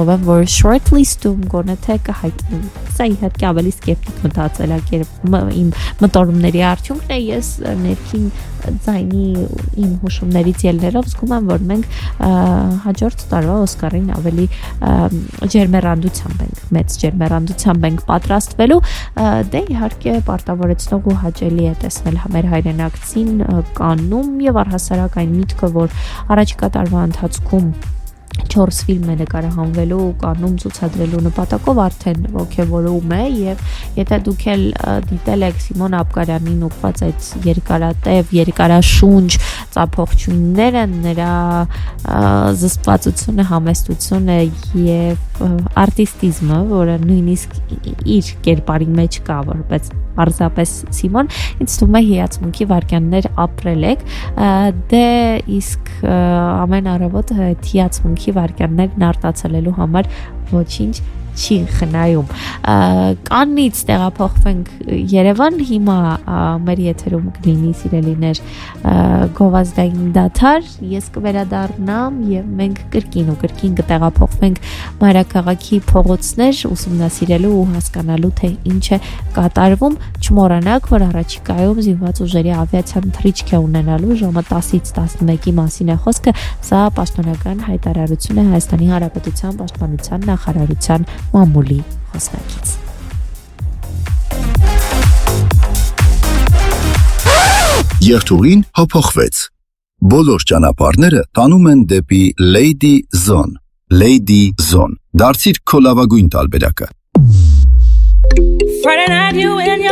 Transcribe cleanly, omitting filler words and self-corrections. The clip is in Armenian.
կարծիքով եմ, որ shortlist-ում գոնե թե կհայտնվի։ Սա իհարկե ավելի սկեպտիկ մտածելակերպ իմ մտորումների արդյունքն է, ես ներքին ձայնի իմ հուշումներից ելներով զգում եմ, որ մենք հաջորդ տարվա Օսկարին ավելի մեծ ջերմեռանդությամբ ենք պատրաստվելու, դե իհարկե պարտավորեցնող ու հաճելի է տեսնել մեր հայրենակցին Կաննում եւ առհասարակ այն միտքը, որ առաջիկա տարվա ընթացքում 4 ֆիլմ է նկարահանվելու Կաննում ցուցադրելու նպատակով արդեն ոգևորում է եւ եթե դուք էլ դիտել եք Սիմոն Աբգարյանին ուղղված այդ երկարատև, երկարաշունչ ծափողջույնները, նրա զսպվածությունը, համեստությունը եւ արտիստիզմը, որը նույնիսկ իր կերպարի մեջ կա, որպես պարզապես Սիմոն, ինձ թվում է հիացմունքի վարքյաններ ապրել եք, դե իսկ ամեն առավոտ հիացմունքի վարքյաններն արտացոլելու համար ոչինչ չի խնայում։ Կաննից տեղափոխվենք Երևան, հիմա մեր եթերում կլինի սիրելիներ գովազդային դադար, ես կվերադառնամ եւ մենք կրկին կտեղափոխվենք մայրաքաղաքի փողոցներ ուսումնասիրելու ու հասկանալու թե ինչ է կատարվում, չմոռանաք, որ առաջիկայում զինված ուժերի ավիացիան թռիչք է ունենալու ժամը 10-ից 11-ի մասին է խոսքը, սա պաշտոնական հայտարարություն է Հայաստանի Հանրապետության Պաշտպանության նախարարության մամուլի խոսնակից։ Երթուղին հափոխվեց։ Բոլոր ճանապարհները տանում են դեպի Lady Zone։ Lady Zone։ Դարձիր քո լավագույն տարբերակը։